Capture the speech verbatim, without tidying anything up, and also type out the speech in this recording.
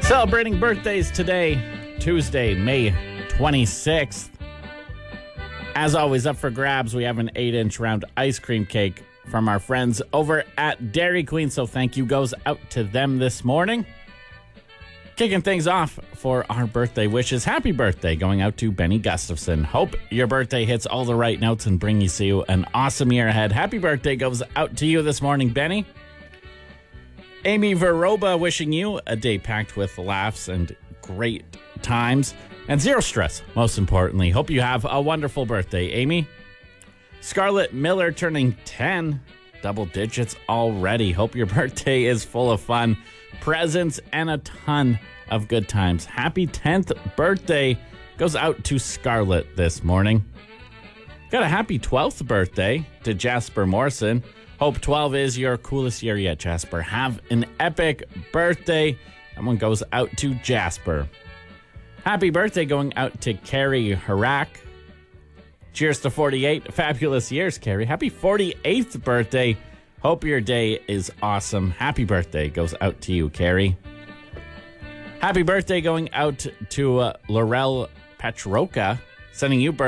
Celebrating birthdays today, Tuesday, May twenty-sixth. As always, up for grabs, we have an eight-inch round ice cream cake from our friends over at Dairy Queen, so thank you goes out to them this morning. Kicking things off for our birthday wishes, happy birthday going out to Benny Gustafson. Hope your birthday hits all the right notes and brings you an awesome year ahead. Happy birthday goes out to you this morning, Benny. Amy Veroba wishing you a day packed with laughs and great times and zero stress, most importantly. Hope you have a wonderful birthday, Amy. Scarlett Miller turning ten, double digits already. Hope your birthday is full of fun, presents, and a ton of good times. Happy tenth birthday goes out to Scarlett this morning. Got a happy twelfth birthday to Jasper Morrison. Hope twelve is your coolest year yet, Jasper. Have an epic birthday. That one goes out to Jasper. Happy birthday going out to Carrie Harak. Cheers to forty-eight fabulous years, Carrie. Happy forty-eighth birthday. Hope your day is awesome. Happy birthday goes out to you, Carrie. Happy birthday going out to uh, Laurel Petroka. Sending you birthday.